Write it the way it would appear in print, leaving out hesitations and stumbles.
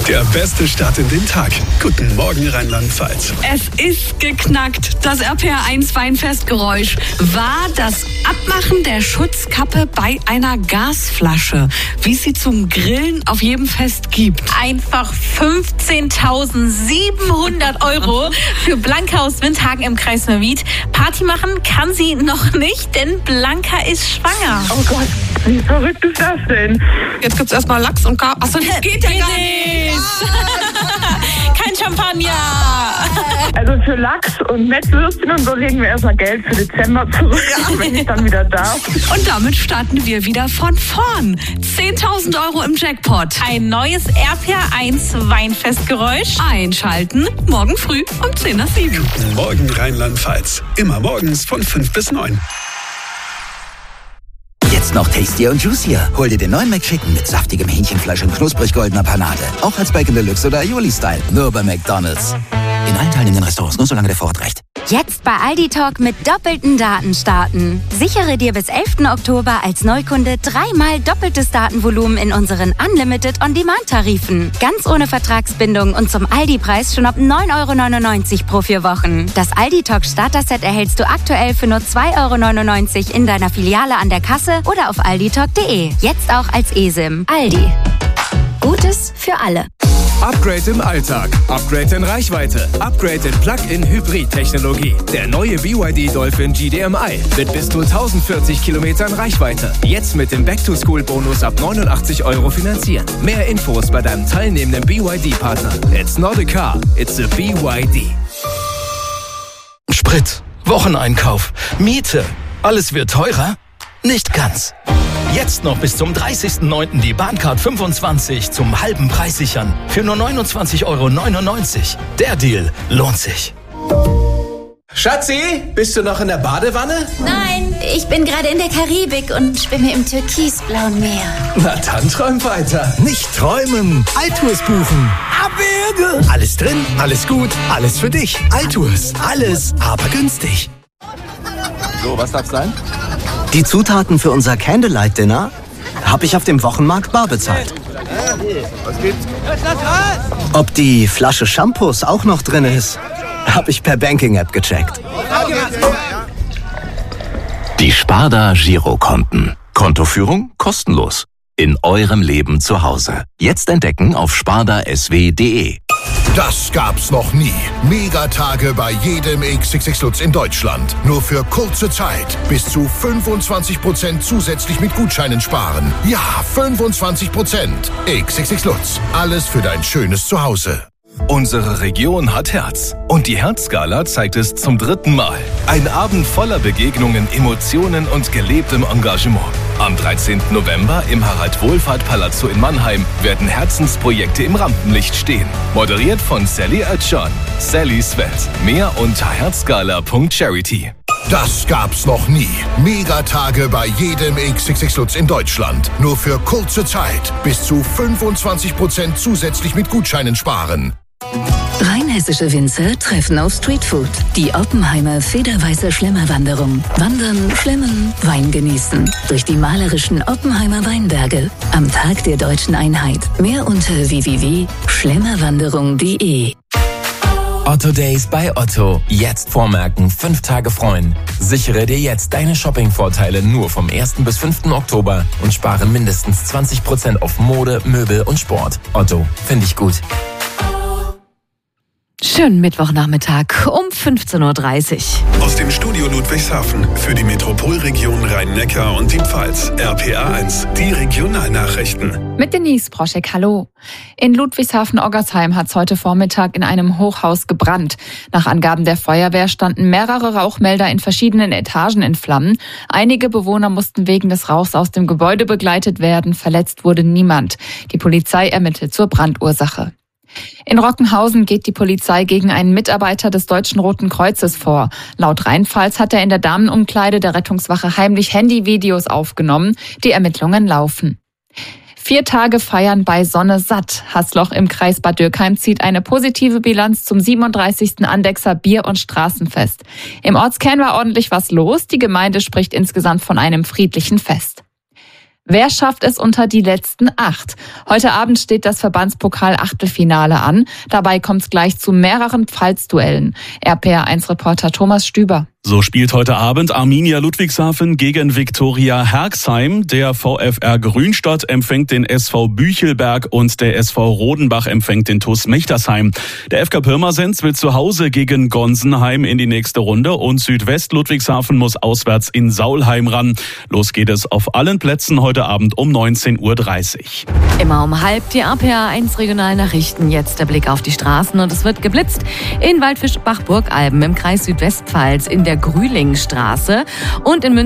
Der beste Start in den Tag. Guten Morgen, Rheinland-Pfalz. Es ist geknackt. Das RPR1 Weinfestgeräusch war das Abmachen der Schutzkappe bei einer Gasflasche, wie es sie zum Grillen auf jedem Fest gibt. Einfach 15.700 € für Blanca aus Windhagen im Kreis Neuwied. Party machen kann sie noch nicht, denn Blanca ist schwanger. Oh Gott, wie verrückt ist das denn? Jetzt gibt's erstmal Lachs und Karpfen. Achso, das geht ja gar nicht. Kein Champagner. Also für Lachs und Mettwürstchen und so legen wir erstmal Geld für Dezember zurück, wenn ich dann wieder darf. Und damit starten wir wieder von vorn. 10.000 € im Jackpot. Ein neues RPR1 Weinfestgeräusch. Einschalten, morgen früh um 7:10. Guten Morgen, Rheinland-Pfalz. Immer morgens von 5 bis 9. Jetzt noch tastier und juicier. Hol dir den neuen McChicken mit saftigem Hähnchenfleisch und knusprig goldener Panade. Auch als Bacon Deluxe oder Aioli-Style. Nur bei McDonald's. In allen teilnehmenden Restaurants, nur solange der Vorrat reicht. Jetzt bei Aldi Talk mit doppelten Daten starten. Sichere dir bis 11. Oktober als Neukunde 3-mal doppeltes Datenvolumen in unseren Unlimited On-Demand-Tarifen. Ganz ohne Vertragsbindung und zum Aldi-Preis schon ab 9,99 € pro 4 Wochen. Das Aldi Talk Starter-Set erhältst du aktuell für nur 2,99 € in deiner Filiale an der Kasse oder auf alditalk.de. Jetzt auch als eSIM. Aldi. Gutes für alle. Upgrade im Alltag, Upgrade in Reichweite, Upgrade in Plug-in-Hybrid-Technologie. Der neue BYD Dolphin GDMI mit bis zu 1040 Kilometern Reichweite. Jetzt mit dem Back-to-School-Bonus ab 89 € finanzieren. Mehr Infos bei deinem teilnehmenden BYD-Partner. It's not a car, it's a BYD. Sprit, Wocheneinkauf, Miete, alles wird teurer? Nicht ganz. Jetzt noch bis zum 30.09. die Bahncard 25 zum halben Preis sichern. Für nur 29,99 €. Der Deal lohnt sich. Schatzi, bist du noch in der Badewanne? Nein, ich bin gerade in der Karibik und schwimme im türkisblauen Meer. Na dann träum weiter. Nicht träumen, Altours buchen. Abwürge! Alles drin, alles gut, alles für dich. Altours, alles, aber günstig. So, was darf's sein? Die Zutaten für unser Candlelight-Dinner habe ich auf dem Wochenmarkt bar bezahlt. Was gibt's? Ob die Flasche Shampoos auch noch drin ist, habe ich per Banking-App gecheckt. Die Sparda Girokonten. Kontoführung kostenlos. In eurem Leben zu Hause. Jetzt entdecken auf spardasw.de. Das gab's noch nie. Megatage bei jedem XXX Lutz in Deutschland. Nur für kurze Zeit. Bis zu 25% zusätzlich mit Gutscheinen sparen. Ja, 25%. XXX Lutz. Alles für dein schönes Zuhause. Unsere Region hat Herz. Und die Herzgala zeigt es zum 3. Mal. Ein Abend voller Begegnungen, Emotionen und gelebtem Engagement. Am 13. November im Harald-Wohlfahrt-Palazzo in Mannheim werden Herzensprojekte im Rampenlicht stehen. Moderiert von Sally Özcan. Sallys Welt. Mehr unter herzgala.charity. Das gab's noch nie. Megatage bei jedem XXX Lutz in Deutschland. Nur für kurze Zeit. Bis zu 25% zusätzlich mit Gutscheinen sparen. Rheinhessische Winzer treffen auf Streetfood. Die Oppenheimer Federweiße Schlemmerwanderung. Wandern, schlemmen, Wein genießen. Durch die malerischen Oppenheimer Weinberge. Am Tag der Deutschen Einheit. Mehr unter www.schlemmerwanderung.de. Otto Days bei Otto. Jetzt vormerken, 5 Tage freuen. Sichere dir jetzt deine Shopping-Vorteile nur vom 1. bis 5. Oktober und spare mindestens 20% auf Mode, Möbel und Sport. Otto, finde ich gut. Schönen Mittwochnachmittag um 15:30 Uhr. Aus dem Studio Ludwigshafen für die Metropolregion Rhein-Neckar und die Pfalz. RPR1, die Regionalnachrichten. Mit Denise Broschek, hallo. In Ludwigshafen-Oggersheim hat es heute Vormittag in einem Hochhaus gebrannt. Nach Angaben der Feuerwehr standen mehrere Rauchmelder in verschiedenen Etagen in Flammen. Einige Bewohner mussten wegen des Rauchs aus dem Gebäude begleitet werden. Verletzt wurde niemand. Die Polizei ermittelt zur Brandursache. In Rockenhausen geht die Polizei gegen einen Mitarbeiter des Deutschen Roten Kreuzes vor. Laut Rheinpfalz hat er in der Damenumkleide der Rettungswache heimlich Handyvideos aufgenommen. Die Ermittlungen laufen. 4 Tage feiern bei Sonne satt. Haßloch im Kreis Bad Dürkheim zieht eine positive Bilanz zum 37. Andechser Bier- und Straßenfest. Im Ortskern war ordentlich was los. Die Gemeinde spricht insgesamt von einem friedlichen Fest. Wer schafft es unter die letzten 8? Heute Abend steht das Verbandspokal-Achtelfinale an. Dabei kommt es gleich zu mehreren Pfalzduellen. RPR1-Reporter Thomas Stüber. So spielt heute Abend Arminia Ludwigshafen gegen Viktoria Herxheim. Der VfR Grünstadt empfängt den SV Büchelberg und der SV Rodenbach empfängt den TuS Mechtersheim. Der FK Pirmasens will zu Hause gegen Gonsenheim in die nächste Runde und Südwest Ludwigshafen muss auswärts in Saulheim ran. Los geht es auf allen Plätzen heute Abend um 19:30 Uhr. Immer um 12:30 die RPR1 Regionalnachrichten. Jetzt der Blick auf die Straßen und es wird geblitzt in Waldfischbach-Burgalben im Kreis Südwestpfalz, in der Grühlingstraße und in München